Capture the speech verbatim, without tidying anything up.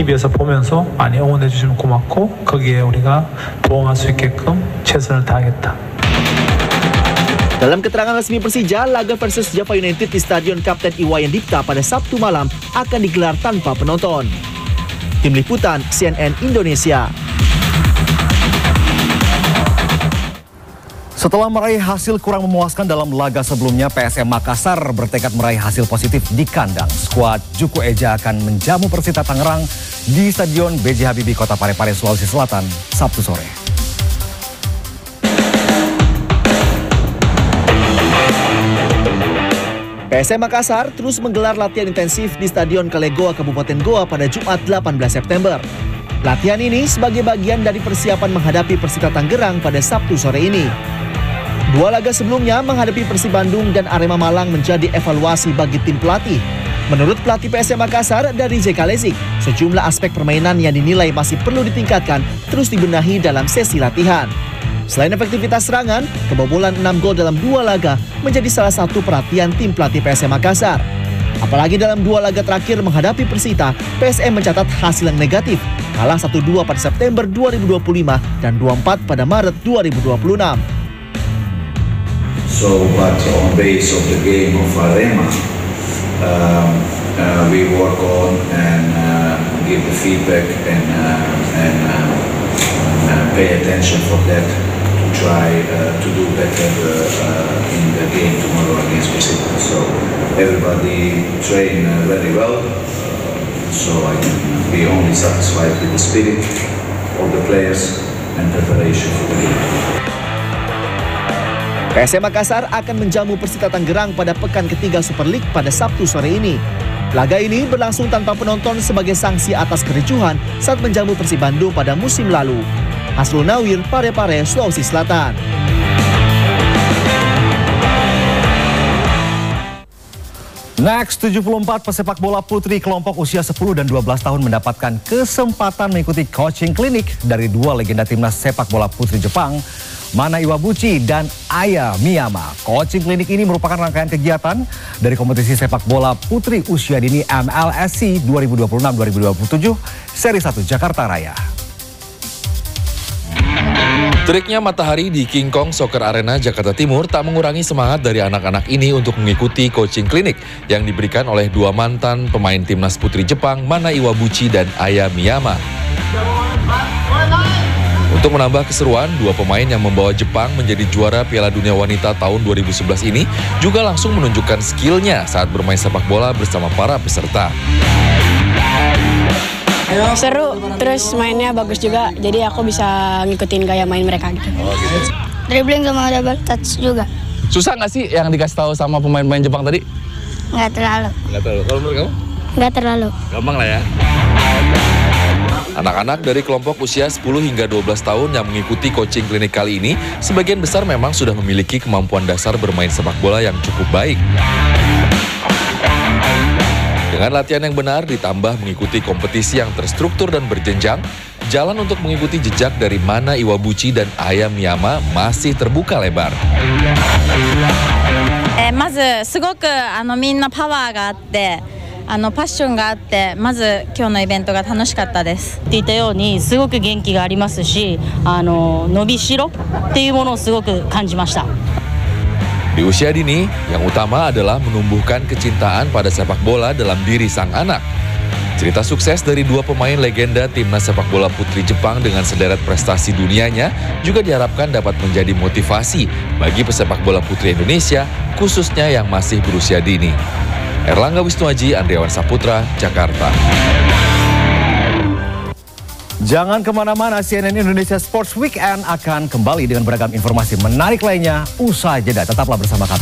티비에서 보면서 많이 응원해 주시면 고맙고 거기에 우리가 부응할 수 있게끔 최선을 다하겠다. Dalam keterangan resmi Persija, laga versus Java United di Stadion Kapten Iwayan Dipta pada Sabtu malam akan digelar tanpa penonton. Tim Liputan C N N Indonesia. Setelah meraih hasil kurang memuaskan dalam laga sebelumnya, P S M Makassar bertekad meraih hasil positif di kandang. Skuad Juku Eja akan menjamu Persita Tangerang di Stadion B J Habibie Kota Parepare, Sulawesi Selatan, Sabtu sore. P S M Makassar terus menggelar latihan intensif di Stadion Kalegoa, Kabupaten Goa pada Jumat delapan belas September. Latihan ini sebagai bagian dari persiapan menghadapi Persita Tangerang pada Sabtu sore ini. Dua laga sebelumnya menghadapi Persib Bandung dan Arema Malang menjadi evaluasi bagi tim pelatih. Menurut pelatih P S M Makassar dari J K Lezik, sejumlah aspek permainan yang dinilai masih perlu ditingkatkan terus dibenahi dalam sesi latihan. Selain efektivitas serangan, kebobolan enam gol dalam dua laga menjadi salah satu perhatian tim pelatih P S M Makassar. Apalagi dalam dua laga terakhir menghadapi Persita, P S M mencatat hasil yang negatif, kalah satu dua pada September dua ribu dua puluh lima dan dua empat pada Maret dua ribu dua puluh enam. So, but on base of the game of Arema, um, uh, we work on and uh, give the feedback and uh, and uh, uh, pay attention for that. Try uh, to do better uh, in the game tomorrow against Persita. So everybody train uh, very well. So I can be only satisfied with the spirit of the players and preparation for the game. P S M Makassar akan menjamu Persita Tangerang pada pekan ketiga Super League pada Sabtu sore ini. Laga ini berlangsung tanpa penonton sebagai sanksi atas kericuhan saat menjamu Persib Bandung pada musim lalu. Hasrul Nawir, Parepare, Sulawesi Selatan. Next, tujuh puluh empat pesepak bola putri kelompok usia sepuluh dan dua belas tahun mendapatkan kesempatan mengikuti coaching klinik dari dua legenda timnas sepak bola putri Jepang, Mana Iwabuchi dan Aya Miyama. Coaching klinik ini merupakan rangkaian kegiatan dari kompetisi sepak bola putri usia dini M L S C dua ribu dua puluh enam dua ribu dua puluh tujuh Seri satu Jakarta Raya. Teriknya matahari di King Kong Soccer Arena Jakarta Timur tak mengurangi semangat dari anak-anak ini untuk mengikuti coaching klinik yang diberikan oleh dua mantan pemain timnas putri Jepang, Mana Iwabuchi dan Aya Miyama. Untuk menambah keseruan, dua pemain yang membawa Jepang menjadi juara Piala Dunia Wanita tahun dua ribu sebelas ini juga langsung menunjukkan skillnya saat bermain sepak bola bersama para peserta. Seru, terus mainnya bagus juga, jadi aku bisa ngikutin gaya main mereka gitu. Oh, gitu. Dribbling sama double touch juga. Susah nggak sih yang dikasih tahu sama pemain-pemain Jepang tadi? Nggak terlalu. Nggak terlalu. Kalau menurut kamu? Nggak terlalu. Gampang lah ya. Anak-anak dari kelompok usia sepuluh hingga dua belas tahun yang mengikuti coaching klinik kali ini, sebagian besar memang sudah memiliki kemampuan dasar bermain sepak bola yang cukup baik. Dengan latihan yang benar ditambah mengikuti kompetisi yang terstruktur dan berjenjang, jalan untuk mengikuti jejak dari Mana Iwabuchi dan Aya Miyama masih terbuka lebar. えー、まずすごくあのみんなパワーがあって、あのパッションがあって、まず今日のイベントが楽しかったです。 って言ったようにすごく元気がありますし、あの伸びしろっていうものをすごく感じました。 Di usia dini, yang utama adalah menumbuhkan kecintaan pada sepak bola dalam diri sang anak. Cerita sukses dari dua pemain legenda timnas sepak bola putri Jepang dengan sederet prestasi dunianya juga diharapkan dapat menjadi motivasi bagi pesepak bola putri Indonesia, khususnya yang masih berusia dini. Erlangga Wisnuaji, Andriawan Saputra, Jakarta. Jangan kemana-mana, C N N Indonesia Sports Weekend akan kembali dengan beragam informasi menarik lainnya usai jeda. Tetaplah bersama kami.